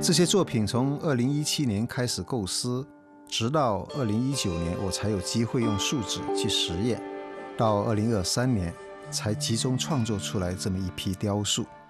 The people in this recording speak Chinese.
这些作品从2017年开始构思，直到2019年我才有机会用树脂去实验，到2023年才集中创作出来这么一批雕塑。